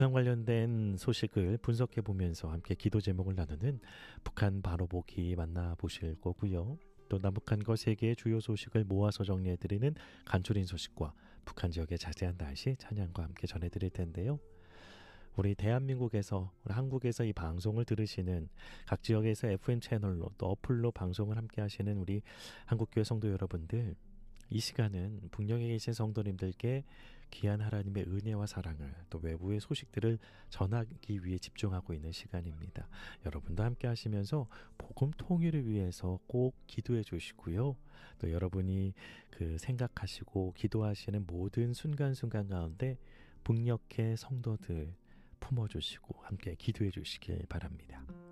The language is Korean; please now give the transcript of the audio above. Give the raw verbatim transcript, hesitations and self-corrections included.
북한 관련된 소식을 분석해 보면서 함께 기도 제목을 나누는 북한 바로 보기 만나보실 거고요. 또 남북한과 세계의 주요 소식을 모아서 정리해 드리는 간추린 소식과 북한 지역의 자세한 날씨 찬양과 함께 전해 드릴 텐데요. 우리 대한민국에서 우리 한국에서 이 방송을 들으시는 각 지역에서 에프엠 채널로 또 어플로 방송을 함께 하시는 우리 한국교회 성도 여러분들, 이 시간은 북녘에 계신 성도님들께 귀한 하나님의 은혜와 사랑을 또 외부의 소식들을 전하기 위해 집중하고 있는 시간입니다. 여러분도 함께 하시면서 복음 통일을 위해서 꼭 기도해 주시고요. 또 여러분이 그 생각하시고 기도하시는 모든 순간순간 가운데 북녘의 성도들 품어주시고 함께 기도해 주시길 바랍니다.